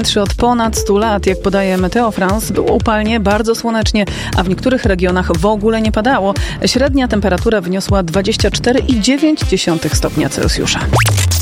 najciemniejszy od ponad 100 lat. Jak podaje Meteo France, było upalnie, bardzo słonecznie, a w niektórych regionach w ogóle nie padało. Średnia temperatura wyniosła 24,9 stopnia Celsjusza.